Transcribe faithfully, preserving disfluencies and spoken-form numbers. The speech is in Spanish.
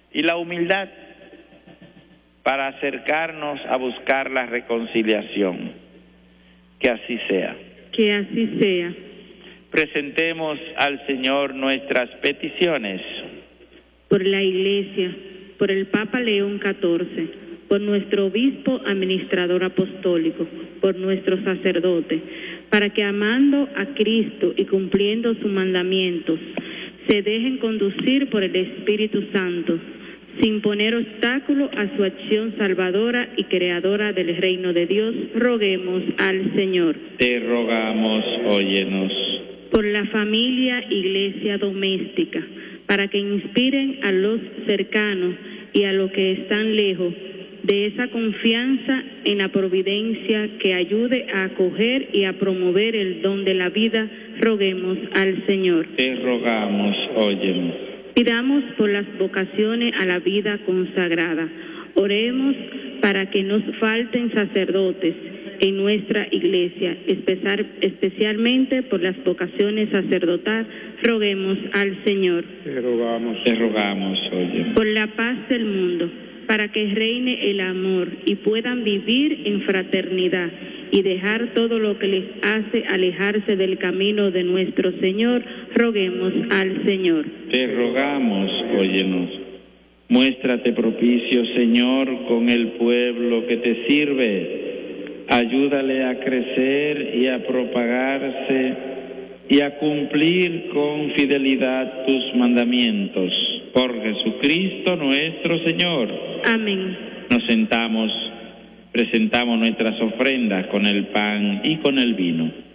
y la humildad para acercarnos a buscar la reconciliación. Que así sea. Que así sea. Presentemos al Señor nuestras peticiones. Por la Iglesia, por el Papa León catorce, por nuestro obispo administrador apostólico, por nuestros sacerdotes, para que amando a Cristo y cumpliendo sus mandamientos, se dejen conducir por el Espíritu Santo, sin poner obstáculo a su acción salvadora y creadora del reino de Dios, roguemos al Señor. Te rogamos, óyenos. Por la familia, iglesia doméstica, para que inspiren a los cercanos y a los que están lejos de esa confianza en la providencia que ayude a acoger y a promover el don de la vida, roguemos al Señor. Te rogamos, óyenos. Pidamos por las vocaciones a la vida consagrada. Oremos para que nos falten sacerdotes en nuestra iglesia, especial, especialmente por las vocaciones sacerdotales, roguemos al Señor. Te rogamos, te rogamos, óyenos. Por la paz del mundo, para que reine el amor y puedan vivir en fraternidad y dejar todo lo que les hace alejarse del camino de nuestro Señor, roguemos al Señor. Te rogamos, óyenos. Muéstrate propicio, Señor, con el pueblo que te sirve. Ayúdale a crecer y a propagarse y a cumplir con fidelidad tus mandamientos. Por Jesucristo nuestro Señor. Amén. Nos sentamos, presentamos nuestras ofrendas con el pan y con el vino.